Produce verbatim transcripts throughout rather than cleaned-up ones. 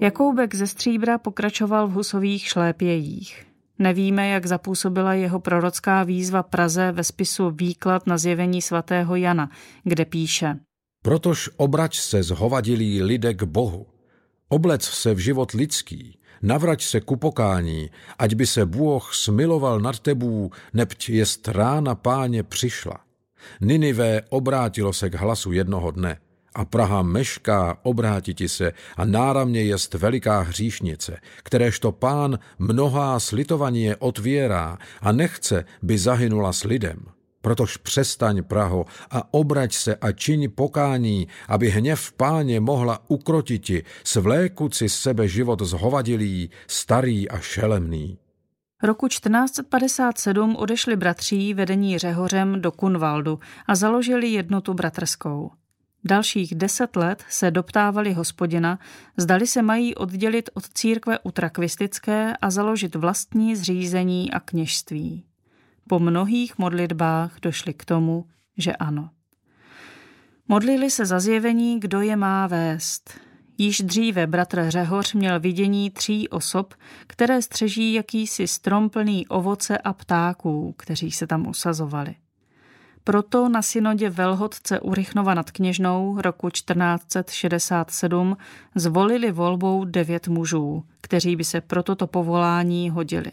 Jakoubek ze Stříbra pokračoval v Husových šlépějích. Nevíme, jak zapůsobila jeho prorocká výzva Praze ve spisu Výklad na zjevení svatého Jana, kde píše: Protož obrať se zhovadilí lidé k Bohu, oblec se v život lidský, navrať se ku pokání, ať by se Bůh smiloval nad tebů, nebť jest rána Páně přišla. Ninive obrátilo se k hlasu jednoho dne, a Praha mešká obrátiti se a náramně jest veliká hříšnice, kteréžto Pán mnohá slitovaně otvírá a nechce, by zahynula s lidem. Protož přestaň, Praho, a obrať se a čiň pokání, aby hněv Páně mohla ukrotiti, svlékut si z sebe život zhovadilý, starý a šelemný. Roku čtrnáct set padesát sedm odešli bratří vedení Řehořem do Kunvaldu a založili jednotu bratrskou. Dalších deset let se doptávali Hospodina, zdali se mají oddělit od církve utrakvistické a založit vlastní zřízení a kněžství. Po mnohých modlitbách došli k tomu, že ano. Modlili se za zjevení, kdo je má vést. Již dříve bratr Řehoř měl vidění tří osob, které střeží jakýsi strom plný ovoce a ptáků, kteří se tam usazovali. Proto na synodě Velhodce u Rychnova nad Kněžnou roku čtrnáct set šedesát sedm zvolili volbou devět mužů, kteří by se pro toto povolání hodili.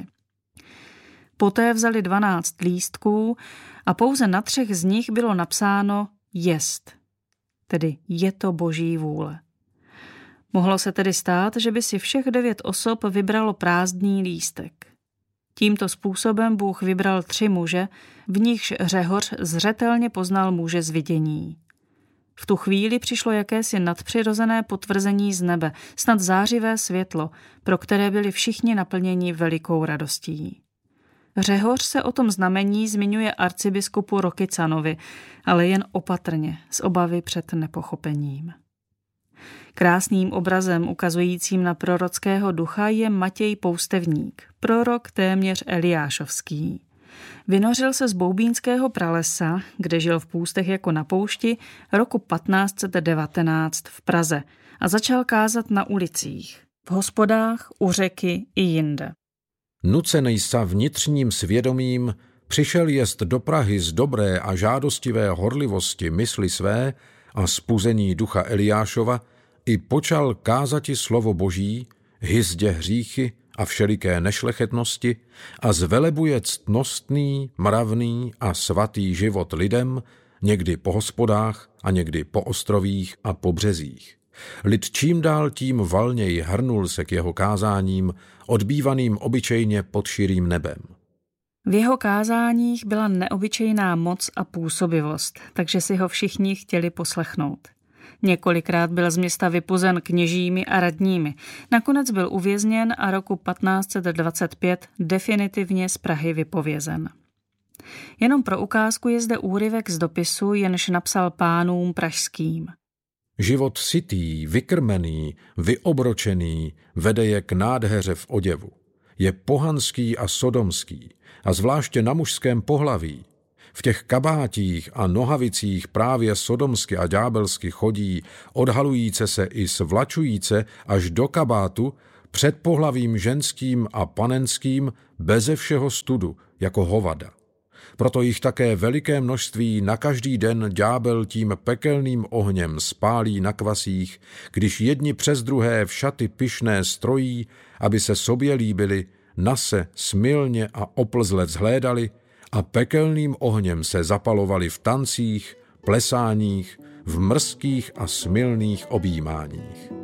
Poté vzali dvanáct lístků a pouze na třech z nich bylo napsáno jest, tedy je to Boží vůle. Mohlo se tedy stát, že by si všech devět osob vybralo prázdný lístek. Tímto způsobem Bůh vybral tři muže, v nichž Řehoř zřetelně poznal muže z vidění. V tu chvíli přišlo jakési nadpřirozené potvrzení z nebe, snad zářivé světlo, pro které byli všichni naplněni velikou radostí. Řehoř se o tom znamení zmiňuje arcibiskupu Rokycanovi, ale jen opatrně, z obavy před nepochopením. Krásným obrazem ukazujícím na prorockého ducha je Matěj Poustevník, prorok téměř eliášovský. Vynořil se z Boubínského pralesa, kde žil v půstech jako na poušti, roku patnáct set devatenáct v Praze a začal kázat na ulicích, v hospodách, u řeky i jinde. Nucenej sa vnitřním svědomím přišel jest do Prahy z dobré a žádostivé horlivosti mysli své a spuzení ducha Eliášova i počal kázati slovo Boží, hyzdě hříchy a všeliké nešlechetnosti a zvelebuje ctnostný, mravný a svatý život lidem, někdy po hospodách a někdy po ostrovích a po březích. Lid čím dál tím valněji hrnul se k jeho kázáním, odbývaným obyčejně pod širým nebem. V jeho kázáních byla neobyčejná moc a působivost, takže si ho všichni chtěli poslechnout. Několikrát byl z města vypuzen kněžími a radními. Nakonec byl uvězněn a roku patnáct set dvacet pět definitivně z Prahy vypovězen. Jenom pro ukázku je zde úryvek z dopisu, jenž napsal pánům pražským. Život sytý, vykrmený, vyobročený vede je k nádheře v oděvu. Je pohanský a sodomský, a zvláště na mužském pohlaví. V těch kabátích a nohavicích právě sodomsky a ďábelsky chodí, odhalujíce se i svlačujíce až do kabátu před pohlavím ženským a panenským beze všeho studu, jako hovada. Proto jich také veliké množství na každý den ďábel tím pekelným ohněm spálí na kvasích, když jedni přes druhé v šaty pyšné strojí, aby se sobě líbili, nase, smilně a oplzle vzhlédali a pekelným ohněm se zapalovali v tancích, plesáních, v mrzkých a smilných objímáních.